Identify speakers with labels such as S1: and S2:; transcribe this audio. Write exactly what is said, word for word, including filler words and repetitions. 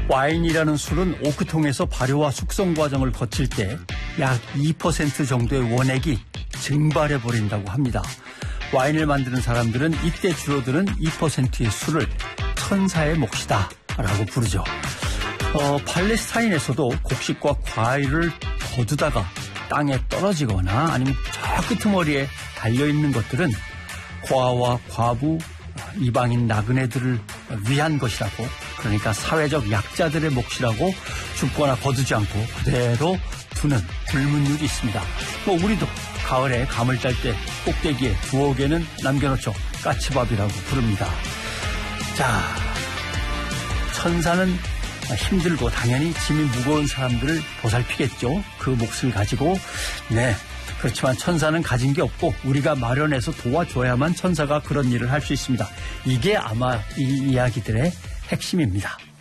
S1: 와인이라는 술은 오크통에서 발효와 숙성 과정을 거칠 때 약 이 퍼센트 정도의 원액이 증발해버린다고 합니다. 와인을 만드는 사람들은 이때 줄어드는 이 퍼센트의 술을 천사의 몫이다 라고 부르죠. 어, 팔레스타인에서도 곡식과 과일을 거두다가 땅에 떨어지거나 아니면 저 끄트머리에 달려있는 것들은 고아와 과부, 이방인 나그네들을 위한 것이라고, 그러니까 사회적 약자들의 몫이라고 줍거나 거두지 않고 그대로 두는 불문율이 있습니다. 뭐 우리도 가을에 감을 짤 때 꼭대기에 두어 개는 남겨놓죠. 까치밥이라고 부릅니다. 자, 천사는 힘들고 당연히 짐이 무거운 사람들을 보살피겠죠. 그 몫을 가지고. 네, 그렇지만 천사는 가진 게 없고 우리가 마련해서 도와줘야만 천사가 그런 일을 할 수 있습니다. 이게 아마 이 이야기들의 핵심입니다.